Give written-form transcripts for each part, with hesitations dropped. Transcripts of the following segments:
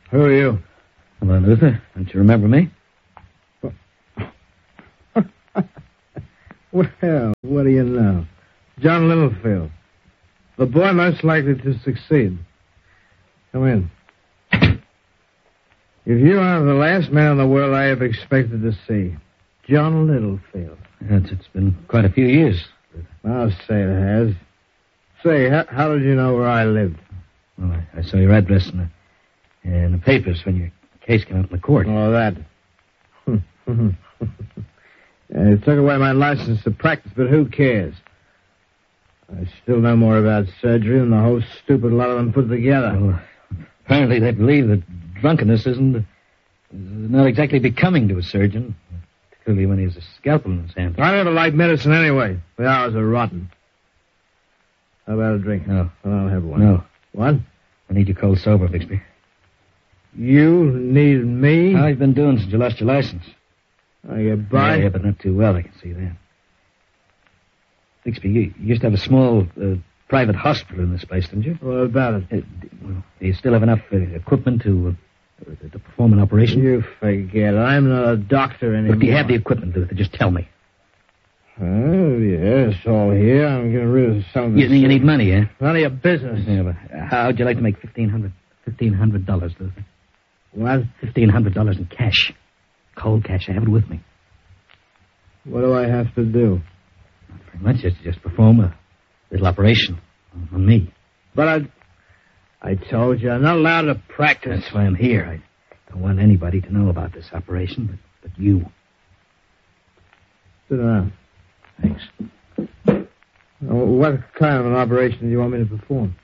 Who are you? Hello, Luther. Don't you remember me? Well, what do you know? John Littlefield. The boy most likely to succeed. Come in. If you are the last man in the world I have expected to see, John Littlefield. It's been quite a few years. I'll say it has. Say, how did you know where I lived? Well, I saw your address in the papers when your case came up in the court. Oh, that. It took away my license to practice, but who cares? I still know more about surgery than the whole stupid lot of them put together. Well, apparently they believe that drunkenness is not exactly becoming to a surgeon, particularly when he has a scalpel in his hand. I never liked medicine anyway. The hours are rotten. How about a drink? No. I don't have one. No. What? I need you cold sober, Bixby. You need me? How you've been doing since you lost your license? Are you by? Yeah, but not too well, I can see that. Bixby, you used to have a small private hospital in this place, didn't you? What about it? Well, do you still have enough equipment to perform an operation? You forget it. I'm not a doctor anymore. But do you have the equipment, Luther? Just tell me. Oh, yes, all here. I'm getting rid of some of this. You need money, eh? None of your business. Yeah, but how'd you like to make $1,500, Luther? What? $1,500 in cash. Cold cash. I have it with me. What do I have to do? Not very much. Just perform a little operation on me. But I told you, I'm not allowed to practice. That's why I'm here. I don't want anybody to know about this operation, but you. Sit down. Thanks. What kind of an operation do you want me to perform?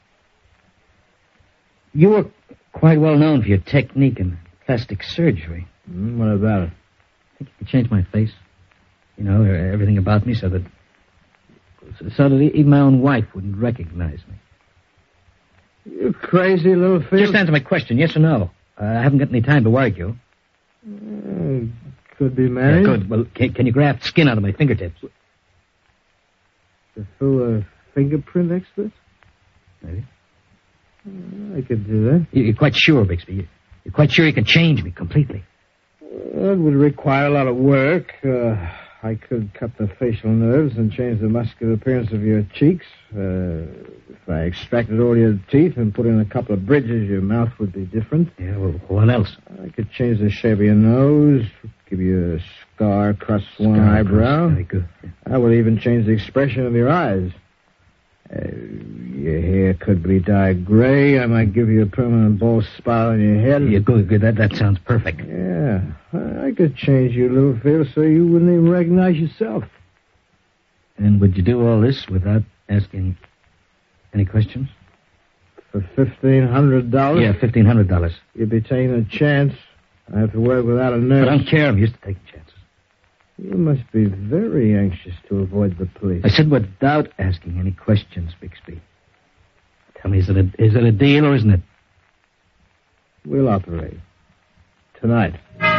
You were quite well known for your technique in plastic surgery. What about it? I think you could change my face. You know, everything about me so that even my own wife wouldn't recognize me. You crazy little fish. Just answer my question, yes or no. I haven't got any time to argue. Could be managed. Yeah, good. Well, can you graft skin out of my fingertips? To fool a fingerprint expert? Maybe. I could do that. You're quite sure, Bixby? You're quite sure you can change me completely? It would require a lot of work. I could cut the facial nerves and change the muscular appearance of your cheeks. If I extracted all your teeth and put in a couple of bridges, your mouth would be different. Yeah, well, what else? I could change the shape of your nose, give you a scar across one eyebrow. Very good. Yeah. I would even change the expression of your eyes. Your hair could be dyed gray. I might give you a permanent bald spot on your head. Yeah, good. That sounds perfect. Yeah. I could change you, Littlefield, so you wouldn't even recognize yourself. And would you do all this without asking any questions? For $1,500? Yeah, $1,500. You'd be taking a chance. I have to work without a nurse. I don't care. I'm used to taking chances. You must be very anxious to avoid the police. I said without asking any questions, Bixby. Tell me, is it a deal or isn't it? We'll operate. Tonight.